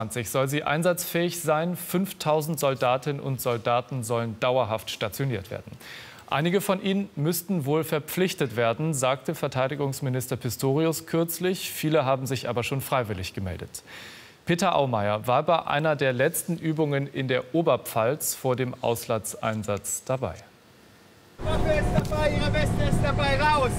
Soll sie einsatzfähig sein. 5.000 Soldatinnen und Soldaten sollen dauerhaft stationiert werden. Einige von ihnen müssten wohl verpflichtet werden, sagte Verteidigungsminister Pistorius kürzlich. Viele haben sich aber schon freiwillig gemeldet. Peter Aumeier war bei einer der letzten Übungen in der Oberpfalz vor dem Auslandseinsatz dabei. Waffe ist dabei, Ihre Weste ist dabei, raus!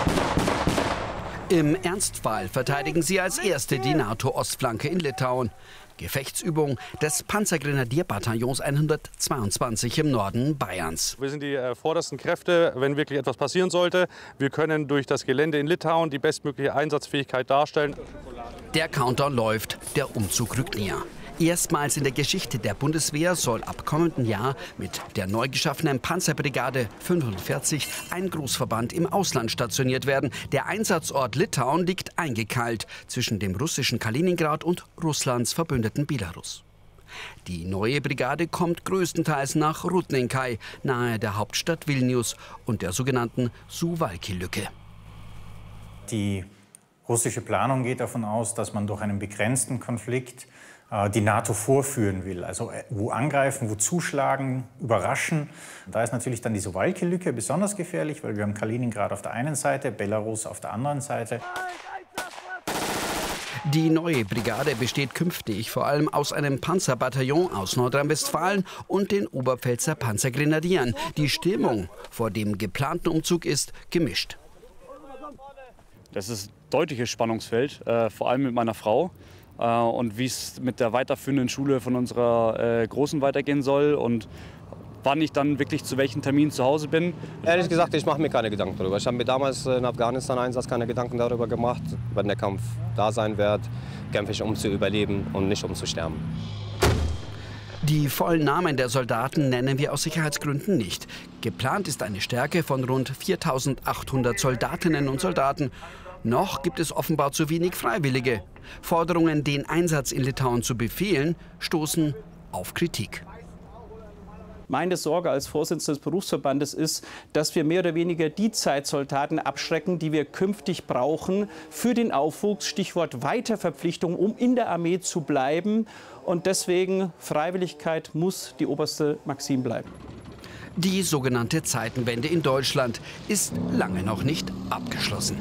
Im Ernstfall verteidigen sie als Erste die NATO-Ostflanke in Litauen. Gefechtsübung des Panzergrenadierbataillons 122 im Norden Bayerns. Wir sind die vordersten Kräfte, wenn wirklich etwas passieren sollte. Wir können durch das Gelände in Litauen die bestmögliche Einsatzfähigkeit darstellen. Der Countdown läuft, der Umzug rückt näher. Erstmals in der Geschichte der Bundeswehr soll ab kommenden Jahr mit der neu geschaffenen Panzerbrigade 45 ein Großverband im Ausland stationiert werden. Der Einsatzort Litauen liegt eingekeilt zwischen dem russischen Kaliningrad und Russlands Verbündeten Belarus. Die neue Brigade kommt größtenteils nach Rudninkai, nahe der Hauptstadt Vilnius und der sogenannten Suwałki-Lücke. Die russische Planung geht davon aus, dass man durch einen begrenzten Konflikt die NATO vorführen will. Also wo angreifen, wo zuschlagen, überraschen. Da ist natürlich dann die Suwałki-Lücke besonders gefährlich, weil wir haben Kaliningrad auf der einen Seite, Belarus auf der anderen Seite. Die neue Brigade besteht künftig vor allem aus einem Panzerbataillon aus Nordrhein-Westfalen und den Oberpfälzer Panzergrenadieren. Die Stimmung vor dem geplanten Umzug ist gemischt. Das ist ein deutliches Spannungsfeld, vor allem mit meiner Frau. Und wie es mit der weiterführenden Schule von unserer Großen weitergehen soll und wann ich dann wirklich zu welchem Termin zu Hause bin. Ehrlich gesagt, ich mache mir keine Gedanken darüber. Ich habe mir damals im Afghanistan-Einsatz keine Gedanken darüber gemacht. Wenn der Kampf da sein wird, kämpfe ich, um zu überleben und nicht um zu sterben. Die vollen Namen der Soldaten nennen wir aus Sicherheitsgründen nicht. Geplant ist eine Stärke von rund 4.800 Soldatinnen und Soldaten. Noch gibt es offenbar zu wenig Freiwillige. Forderungen, den Einsatz in Litauen zu befehlen, stoßen auf Kritik. Meine Sorge als Vorsitzender des Berufsverbandes ist, dass wir mehr oder weniger die Zeitsoldaten abschrecken, die wir künftig brauchen für den Aufwuchs. Stichwort Weiterverpflichtung, um in der Armee zu bleiben. Und deswegen Freiwilligkeit muss die oberste Maxim bleiben. Die sogenannte Zeitenwende in Deutschland ist lange noch nicht abgeschlossen.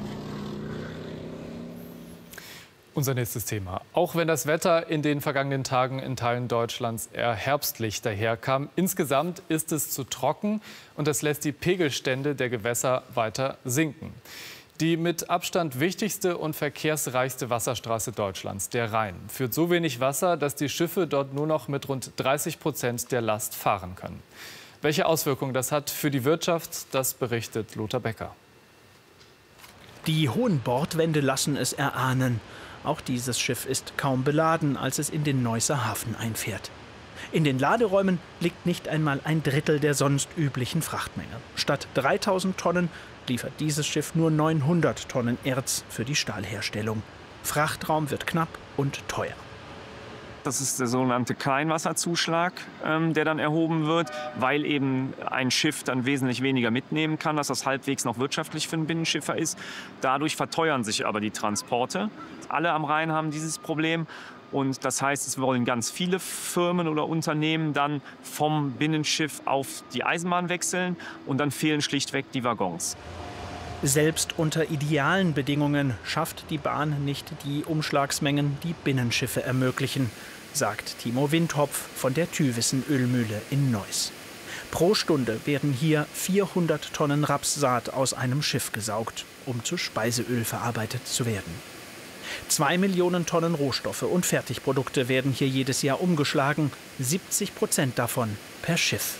Unser nächstes Thema. Auch wenn das Wetter in den vergangenen Tagen in Teilen Deutschlands eher herbstlich daherkam, insgesamt ist es zu trocken und das lässt die Pegelstände der Gewässer weiter sinken. Die mit Abstand wichtigste und verkehrsreichste Wasserstraße Deutschlands, der Rhein, führt so wenig Wasser, dass die Schiffe dort nur noch mit rund 30% der Last fahren können. Welche Auswirkungen das hat für die Wirtschaft, das berichtet Lothar Becker. Die hohen Bordwände lassen es erahnen. Auch dieses Schiff ist kaum beladen, als es in den Neusser Hafen einfährt. In den Laderäumen liegt nicht einmal ein Drittel der sonst üblichen Frachtmenge. Statt 3.000 Tonnen liefert dieses Schiff nur 900 Tonnen Erz für die Stahlherstellung. Frachtraum wird knapp und teuer. Das ist der sogenannte Kleinwasserzuschlag, der dann erhoben wird, weil eben ein Schiff dann wesentlich weniger mitnehmen kann, dass das halbwegs noch wirtschaftlich für einen Binnenschiffer ist. Dadurch verteuern sich aber die Transporte. Alle am Rhein haben dieses Problem. Und das heißt, es wollen ganz viele Firmen oder Unternehmen dann vom Binnenschiff auf die Eisenbahn wechseln. Und dann fehlen schlichtweg die Waggons. Selbst unter idealen Bedingungen schafft die Bahn nicht die Umschlagsmengen, die Binnenschiffe ermöglichen, sagt Timo Windhopf von der Thywissen Ölmühle in Neuss. Pro Stunde werden hier 400 Tonnen Rapssaat aus einem Schiff gesaugt, um zu Speiseöl verarbeitet zu werden. 2 Millionen Tonnen Rohstoffe und Fertigprodukte werden hier jedes Jahr umgeschlagen, 70% davon per Schiff.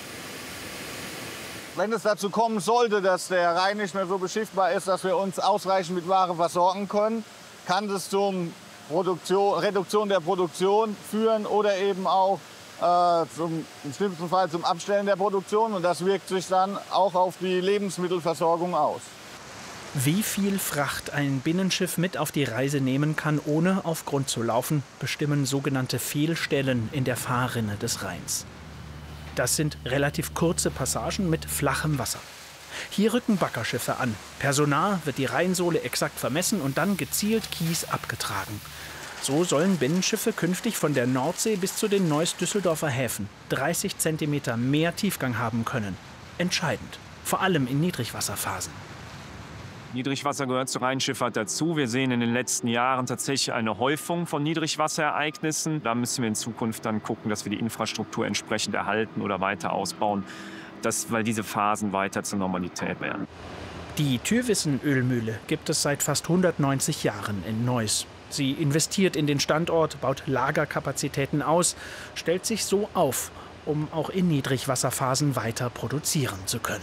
Wenn es dazu kommen sollte, dass der Rhein nicht mehr so beschiffbar ist, dass wir uns ausreichend mit Ware versorgen können, kann es zum Reduktion der Produktion führen oder eben auch im schlimmsten Fall zum Abstellen der Produktion. Und das wirkt sich dann auch auf die Lebensmittelversorgung aus. Wie viel Fracht ein Binnenschiff mit auf die Reise nehmen kann, ohne auf Grund zu laufen, bestimmen sogenannte Fehlstellen in der Fahrrinne des Rheins. Das sind relativ kurze Passagen mit flachem Wasser. Hier rücken Baggerschiffe an. Per Sonar wird die Rheinsohle exakt vermessen und dann gezielt Kies abgetragen. So sollen Binnenschiffe künftig von der Nordsee bis zu den Neuss-Düsseldorfer Häfen 30 cm mehr Tiefgang haben können. Entscheidend, vor allem in Niedrigwasserphasen. Niedrigwasser gehört zur Rheinschifffahrt dazu. Wir sehen in den letzten Jahren tatsächlich eine Häufung von Niedrigwasserereignissen. Da müssen wir in Zukunft dann gucken, dass wir die Infrastruktur entsprechend erhalten oder weiter ausbauen, weil diese Phasen weiter zur Normalität werden. Die Thywissen-Ölmühle gibt es seit fast 190 Jahren in Neuss. Sie investiert in den Standort, baut Lagerkapazitäten aus, stellt sich so auf, um auch in Niedrigwasserphasen weiter produzieren zu können.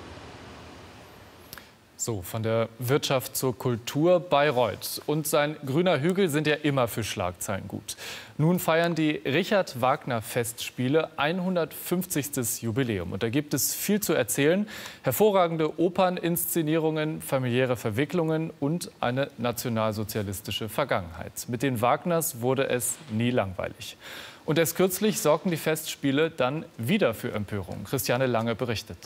So, von der Wirtschaft zur Kultur. Bayreuth und sein grüner Hügel sind ja immer für Schlagzeilen gut. Nun feiern die Richard-Wagner-Festspiele 150. Jubiläum. Und da gibt es viel zu erzählen. Hervorragende Operninszenierungen, familiäre Verwicklungen und eine nationalsozialistische Vergangenheit. Mit den Wagners wurde es nie langweilig. Und erst kürzlich sorgten die Festspiele dann wieder für Empörung. Christiane Lange berichtet.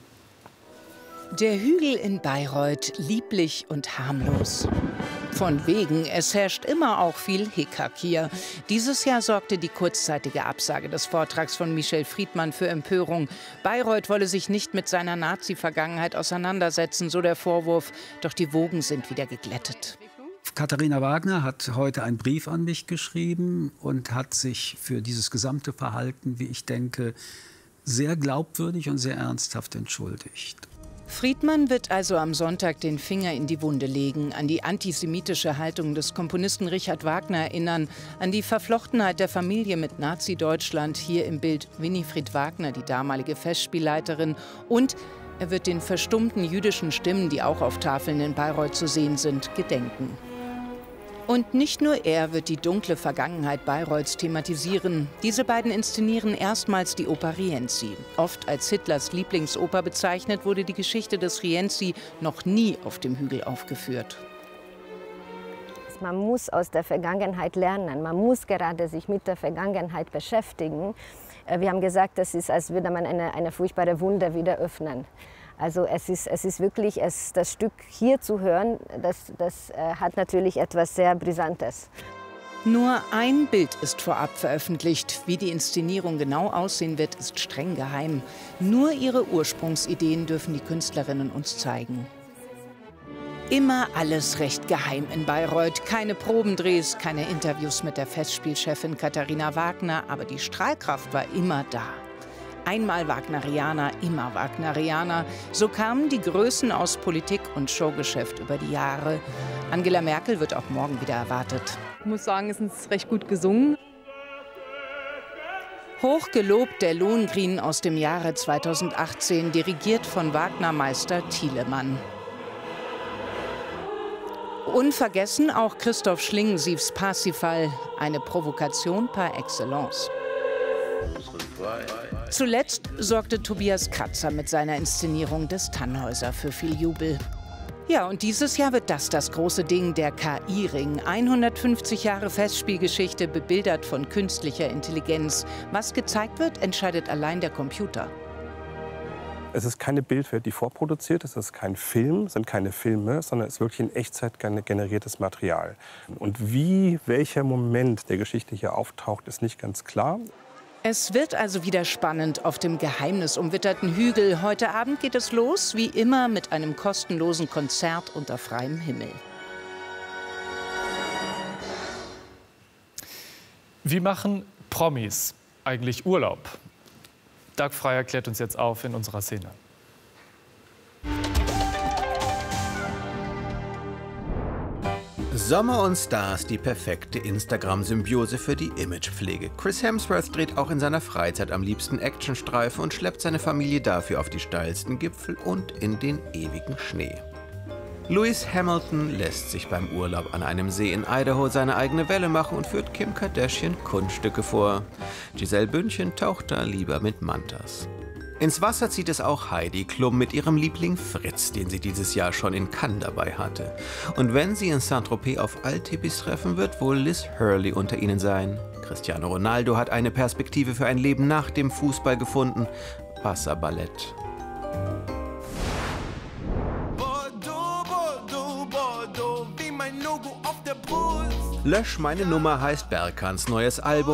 Der Hügel in Bayreuth, lieblich und harmlos. Von wegen, es herrscht immer auch viel Hickhack hier. Dieses Jahr sorgte die kurzzeitige Absage des Vortrags von Michel Friedmann für Empörung. Bayreuth wolle sich nicht mit seiner Nazi-Vergangenheit auseinandersetzen, so der Vorwurf. Doch die Wogen sind wieder geglättet. Katharina Wagner hat heute einen Brief an mich geschrieben und hat sich für dieses gesamte Verhalten, wie ich denke, sehr glaubwürdig und sehr ernsthaft entschuldigt. Friedmann wird also am Sonntag den Finger in die Wunde legen, an die antisemitische Haltung des Komponisten Richard Wagner erinnern, an die Verflochtenheit der Familie mit Nazi-Deutschland, hier im Bild Winifred Wagner, die damalige Festspielleiterin, und er wird den verstummten jüdischen Stimmen, die auch auf Tafeln in Bayreuth zu sehen sind, gedenken. Und nicht nur er wird die dunkle Vergangenheit Bayreuths thematisieren. Diese beiden inszenieren erstmals die Oper Rienzi. Oft als Hitlers Lieblingsoper bezeichnet, wurde die Geschichte des Rienzi noch nie auf dem Hügel aufgeführt. Man muss aus der Vergangenheit lernen. Man muss gerade sich mit der Vergangenheit beschäftigen. Wir haben gesagt, das ist, als würde man eine furchtbare Wunde wieder öffnen. Also es ist wirklich, das Stück hier zu hören, das hat natürlich etwas sehr Brisantes. Nur ein Bild ist vorab veröffentlicht. Wie die Inszenierung genau aussehen wird, ist streng geheim. Nur ihre Ursprungsideen dürfen die Künstlerinnen uns zeigen. Immer alles recht geheim in Bayreuth. Keine Probendrehs, keine Interviews mit der Festspielchefin Katharina Wagner, aber die Strahlkraft war immer da. Einmal Wagnerianer, immer Wagnerianer. So kamen die Größen aus Politik und Showgeschäft über die Jahre. Angela Merkel wird auch morgen wieder erwartet. Ich muss sagen, es ist recht gut gesungen. Hochgelobt der Lohengrin aus dem Jahre 2018, dirigiert von Wagner-Meister Thielemann. Unvergessen auch Christoph Schlingensiefs Parsifal, eine Provokation par excellence. Zuletzt sorgte Tobias Katzer mit seiner Inszenierung des Tannhäuser für viel Jubel. Ja, und dieses Jahr wird das große Ding, der KI-Ring. 150 Jahre Festspielgeschichte, bebildert von künstlicher Intelligenz. Was gezeigt wird, entscheidet allein der Computer. Es ist keine Bildwelt, die vorproduziert ist, es ist kein Film, sind keine Filme, sondern es ist wirklich in Echtzeit generiertes Material. Und welcher Moment der Geschichte hier auftaucht, ist nicht ganz klar. Es wird also wieder spannend auf dem geheimnisumwitterten Hügel. Heute Abend geht es los, wie immer, mit einem kostenlosen Konzert unter freiem Himmel. Wie machen Promis eigentlich Urlaub? Dag Freier klärt uns jetzt auf in unserer Szene. Sommer und Stars, die perfekte Instagram-Symbiose für die Imagepflege. Chris Hemsworth dreht auch in seiner Freizeit am liebsten Actionstreifen und schleppt seine Familie dafür auf die steilsten Gipfel und in den ewigen Schnee. Lewis Hamilton lässt sich beim Urlaub an einem See in Idaho seine eigene Welle machen und führt Kim Kardashian Kunststücke vor. Giselle Bündchen taucht da lieber mit Mantas. Ins Wasser zieht es auch Heidi Klum mit ihrem Liebling Fritz, den sie dieses Jahr schon in Cannes dabei hatte. Und wenn sie in Saint-Tropez auf Altipis treffen, wird wohl Liz Hurley unter ihnen sein. Cristiano Ronaldo hat eine Perspektive für ein Leben nach dem Fußball gefunden. Wasserballett. Bordeaux, Bordeaux, Bordeaux, wie mein Logo auf der Brust. Lösch meine Nummer heißt Berkans neues Album.